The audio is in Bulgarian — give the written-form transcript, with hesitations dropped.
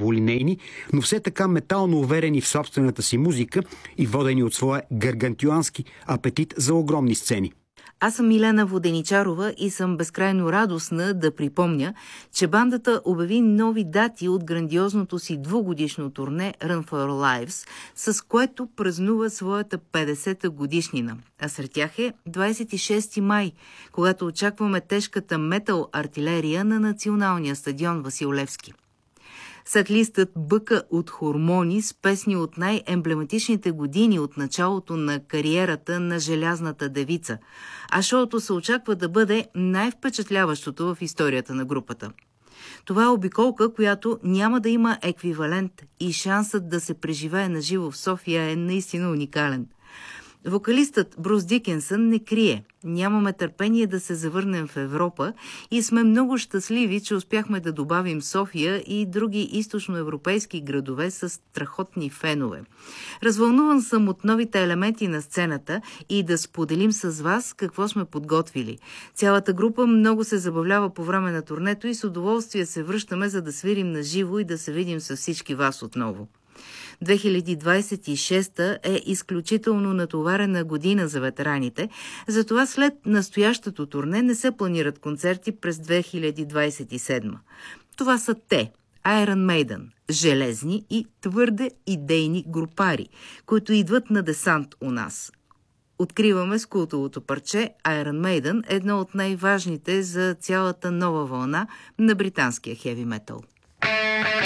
ляволинейни, но все така метално уверени в собствената си музика и водени от своя гаргантюански апетит за огромни сцени. Аз съм Милена Воденичарова и съм безкрайно радостна да припомня, че бандата обяви нови дати от грандиозното си двугодишно турне Run for Our Lives, с което празнува своята 50-та годишнина. А сред тях е 26 май, когато очакваме тежката метал артилерия на националния стадион Васил Левски. Сетлистът бъка от хормони с песни от най-емблематичните години от началото на кариерата на Желязната девица, а шоуто се очаква да бъде най-впечатляващото в историята на групата. Това е обиколка, която няма да има еквивалент и шансът да се преживее наживо в София е наистина уникален. Вокалистът Брус Дикенсън не крие: нямаме търпение да се завърнем в Европа и сме много щастливи, че успяхме да добавим София и други източноевропейски градове с страхотни фенове. Развълнуван съм от новите елементи на сцената и да споделим с вас какво сме подготвили. Цялата група много се забавлява по време на турнето и с удоволствие се връщаме, за да свирим на живо и да се видим с всички вас отново. 2026 е изключително натоварена година за ветераните, затова след настоящото турне не се планират концерти през 2027. Това са те, Iron Maiden, железни и твърде идейни групари, които идват на десант у нас. Откриваме с култовото парче Iron Maiden, едно от най-важните за цялата нова вълна на британския хеви метал.